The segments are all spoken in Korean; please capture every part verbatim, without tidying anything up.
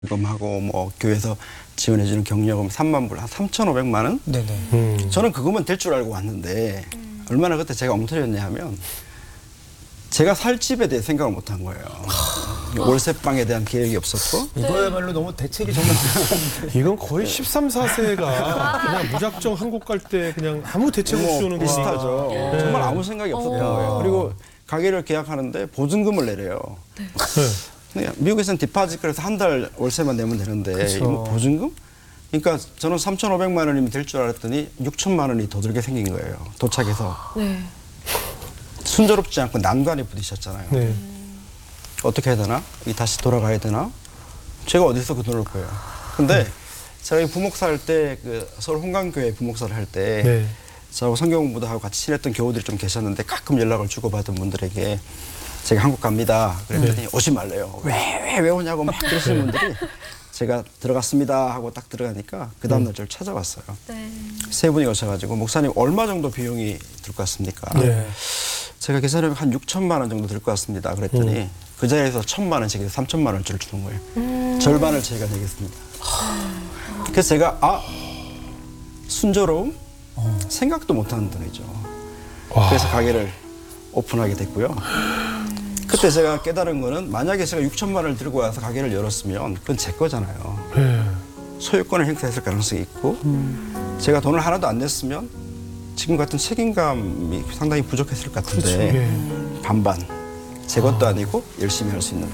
하고 뭐 교회에서 지원해주는 격려금 삼만 불, 한 삼천오백만 원? 네네. 음. 저는 그것만 될 줄 알고 왔는데 음. 얼마나 그때 제가 엉터리였냐 하면 제가 살 집에 대해 생각을 못 한 거예요. 월세방에 대한 계획이 없었고. 이거야말로 너무 대책이 정말 이건 거의 십삼, 사세가 그냥 무작정 한국 갈 때 그냥 아무 대책 없이 뭐 오는 거 비슷하죠. 네. 정말 아무 생각이 없었던 거예요. 그리고 가게를 계약하는데 보증금을 내래요. 네. 네. 미국에서는 디파짓 그래서 한 달 월세만 내면 되는데 그쵸. 이거 보증금? 그러니까 저는 삼천오백만 원이면 될 줄 알았더니 육천만 원이 더 들게 생긴 거예요. 도착해서. 네. 순조롭지 않고 난관에 부딪혔잖아요. 네. 어떻게 해야 되나? 이 다시 돌아가야 되나? 제가 어디서 그 돈을 구해요. 근데 제가 이 부목사 할 때 그 서울 홍강교회 부목사를 할 때 네. 저하고 성경 공부도 하고 같이 친했던 교우들이 좀 계셨는데 가끔 연락을 주고받은 분들에게 제가 한국 갑니다. 그랬더니 네. 오지 말래요. 왜, 왜, 왜 오냐고 막 그러시는 분들이 제가 들어갔습니다 하고 딱 들어가니까 그 다음날 저를 찾아왔어요. 네. 세 분이 오셔가지고 목사님 얼마 정도 비용이 들 것 같습니까? 네. 제가 계산해보면 한 육천만 원 정도 들 것 같습니다. 그랬더니 음. 그 자리에서 천만 원씩 해서 삼천만 원짜리 주는 거예요. 음. 절반을 제가 내겠습니다. 그래서 제가 아 순조로움? 어. 생각도 못하는 돈이죠. 와. 그래서 가게를 오픈하게 됐고요. 그때 제가 깨달은 거는 만약에 제가 육천만 원을 들고 와서 가게를 열었으면 그건 제 거잖아요. 네. 소유권을 행사했을 가능성이 있고 제가 돈을 하나도 안 냈으면 지금 같은 책임감이 상당히 부족했을 것 같은데 예. 반반 제 것도 아니고 열심히 할 수 있는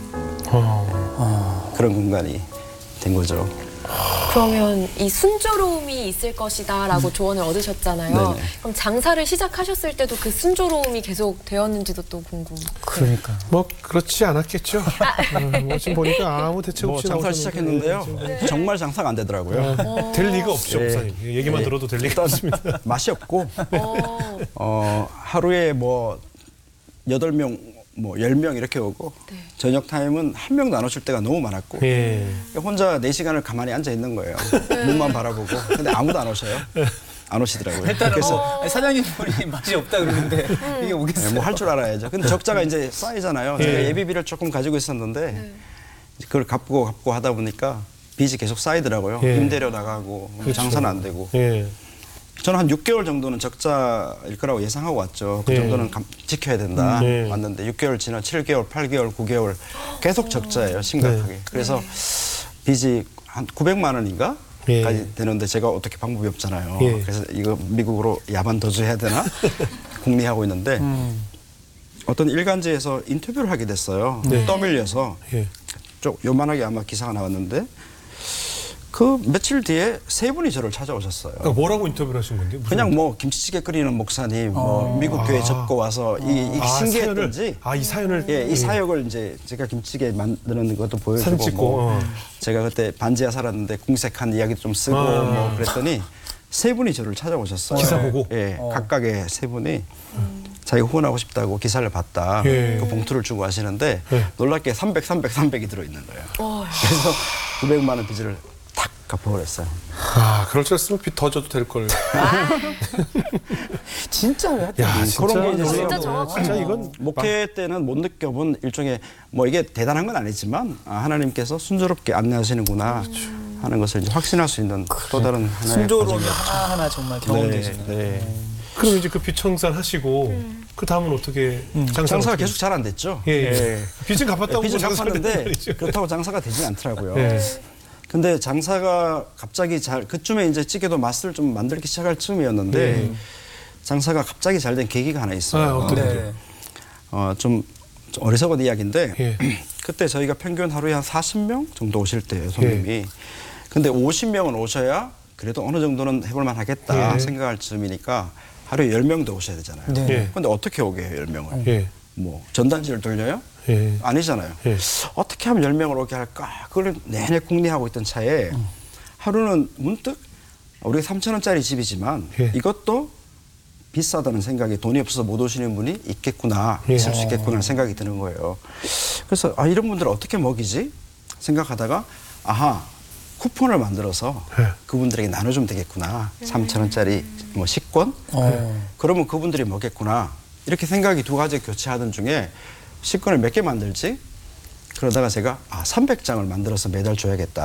어. 그런 공간이 된 거죠. 그러면 이 순조로움이 있을 것이다라고 조언을 얻으셨잖아요. 네네. 그럼 장사를 시작하셨을 때도 그 순조로움이 계속 되었는지도 또 궁금. 그러니까. 뭐 그렇지 않았겠죠. 어, 뭐 지금 보니까 아무 대책 뭐 없이 장사를 나오셨는데 시작했는데요. 정말 장사가 안 되더라고요. 네. 될 리가 없죠, 예. 목사님. 얘기만 예. 들어도 될 리가 일단 없습니다. 맛이 없고 어, 어, 하루에 뭐 여덟 명, 뭐 열 명 이렇게 오고 네. 저녁 타임은 한 명도 안 오실 때가 너무 많았고 예. 혼자 네 시간을 가만히 앉아 있는 거예요. 문만 바라보고. 근데 아무도 안 오셔요. 안 오시더라고요. 일단 그래서 어, 사장님 분이 맛이 없다 그러는데 이게 오겠어요. 뭐 할 줄 알아야죠. 근데 적자가 이제 쌓이잖아요. 제가 예. 예비비를 조금 가지고 있었는데 그걸 갚고 갚고 하다 보니까 빚이 계속 쌓이더라고요. 예. 임대료 나가고 장사는 안 되고. 예. 저는 한 육 개월 정도는 적자일 거라고 예상하고 왔죠. 그 예. 정도는 감, 지켜야 된다. 음, 예. 왔는데 육 개월 지나 칠 개월, 팔 개월, 구 개월 계속 적자예요. 심각하게. 네. 그래서 빚이 한 구백만 원인가? 예. 까지 되는데 제가 어떻게 방법이 없잖아요. 예. 그래서 이거 미국으로 야반 도주해야 되나? 궁리하고 있는데 음. 어떤 일간지에서 인터뷰를 하게 됐어요. 네. 떠밀려서 예. 좀 요만하게 아마 기사가 나왔는데 그 며칠 뒤에 세 분이 저를 찾아오셨어요. 그러니까 뭐라고 인터뷰를 하신 건데? 무슨 그냥 뭐 김치찌개 끓이는 목사님, 뭐 미국 교회 아. 접고 와서 이, 이 아, 신기했던지, 사연을, 아, 이 사연을 예, 이 사역을 이제 제가 김치찌개 만드는 것도 보여주고, 사진 찍고, 뭐 어. 제가 그때 반지하 살았는데 궁색한 이야기도 좀 쓰고 아. 뭐 그랬더니 세 분이 저를 찾아오셨어요. 기사 보고? 예, 어. 각각의 세 분이 자기가 후원하고 싶다고 기사를 봤다. 예. 그 봉투를 주고 하시는데 예. 놀랍게 삼백, 삼백, 삼백이 들어있는 거예요. 어, 그래서 구백만 원 빚을 탁 갚아버렸어요. 아, 그럴 줄 알았으면 빚 더 줘도 될 걸. 진짜 왜? 야, 진짜 그런 게 이제 놀랍네. 진짜 정확하다. 진짜 이건 목회 때는 못 느껴본 일종의 뭐 이게 대단한 건 아니지만 아, 하나님께서 순조롭게 안내하시는구나 하는 것을 이제 확신할 수 있는 또 다른 하나의 순조로움이 과정이었죠. 하나하나 정말 네, 경험되시네요. 네. 그럼 이제 그 빚청산 하시고 그 다음은 어떻게 장사가 장사가 어떻게 계속 잘 안 됐죠. 예, 예. 빚은 갚았다고 빚을 장사가 잘 갚았는데 된다는 말이죠. 그렇다고 장사가 되진 않더라고요. 예. 근데 장사가 갑자기 잘 그쯤에 이제 찌개도 맛을 좀 만들기 시작할 쯤이었는데 예. 장사가 갑자기 잘 된 계기가 하나 있어요. 아, 어떤 네. 일이요? 어, 좀, 좀 어리석은 이야기인데 예. 그때 저희가 평균 하루에 한 사십 명 정도 오실 때예요, 손님이. 예. 근데 오십 명은 오셔야 그래도 어느 정도는 해볼만 하겠다 예. 생각할 쯤이니까 하루에 열 명도 오셔야 되잖아요. 네. 예. 근데 어떻게 오게 해요, 열 명을? 예. 뭐 전단지를 돌려요? 예. 아니잖아요. 예. 어떻게 하면 열 명을 오게 할까? 그걸 내내 궁리하고 있던 차에 하루는 문득 우리가 삼천 원짜리 집이지만 예. 이것도 비싸다는 생각에 돈이 없어서 못 오시는 분이 있겠구나, 예. 있을 수 있겠구나 생각이 드는 거예요. 그래서 아, 이런 분들을 어떻게 먹이지? 생각하다가 아하, 쿠폰을 만들어서 예. 그분들에게 나눠주면 되겠구나. 삼천 원짜리 뭐 식권? 어. 그러면 그분들이 먹겠구나. 이렇게 생각이 두 가지 교체하던 중에 식권을 몇 개 만들지? 그러다가 제가 아 삼백 장을 만들어서 매달 줘야겠다.